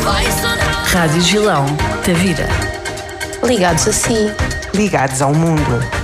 Rádio Gilão, Tavira. Ligados a si. Ligados ao mundo.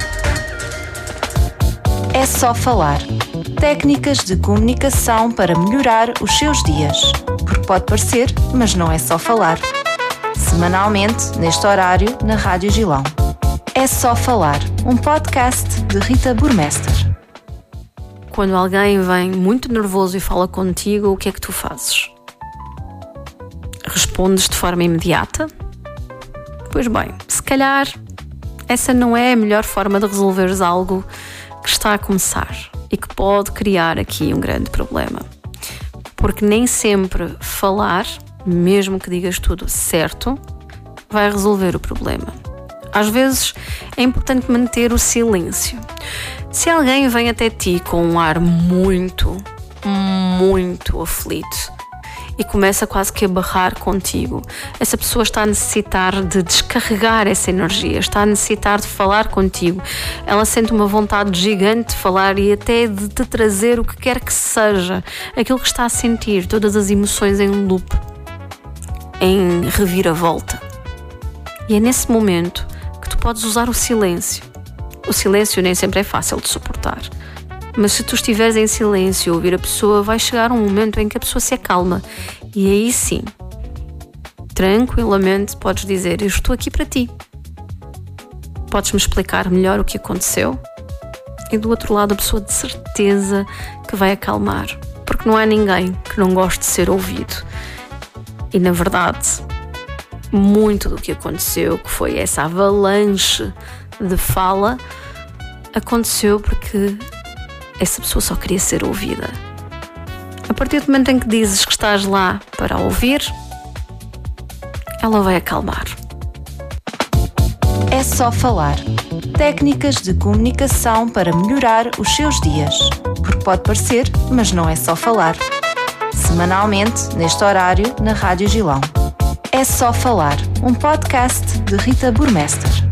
É só falar. Técnicas de comunicação para melhorar os seus dias. Porque pode parecer, mas não é só falar. Semanalmente, neste horário, na Rádio Gilão. É só falar. Um podcast de Rita Burmester. Quando alguém vem muito nervoso e fala contigo, o que é que tu fazes? Respondes de forma imediata? Pois bem, se calhar essa não é a melhor forma de resolveres algo que está a começar e que pode criar aqui um grande problema. Porque nem sempre falar, mesmo que digas tudo certo, vai resolver o problema. Às vezes é importante manter o silêncio. Se alguém vem até ti com um ar muito aflito e começa quase que a berrar contigo, essa pessoa está a necessitar de descarregar essa energia, está a necessitar de falar contigo. Ela sente uma vontade gigante de falar e até de te trazer o que quer que seja, aquilo que está a sentir, todas as emoções em loop, em reviravolta. E é nesse momento que tu podes usar o silêncio. O silêncio nem sempre é fácil de suportar, mas se tu estiveres em silêncio e ouvir a pessoa, vai chegar um momento em que a pessoa se acalma e aí sim, tranquilamente podes dizer: eu estou aqui para ti. Podes-me explicar melhor o que aconteceu? E do outro lado a pessoa de certeza que vai acalmar, porque não há ninguém que não goste de ser ouvido. E na verdade, muito do que aconteceu, que foi essa avalanche de fala, aconteceu porque essa pessoa só queria ser ouvida. A partir do momento em que dizes que estás lá para ouvir, ela vai acalmar. É só falar. Técnicas de comunicação para melhorar os seus dias. Porque pode parecer, mas não é só falar. Semanalmente, neste horário, na Rádio Gilão. É só falar. Um podcast de Rita Burmester.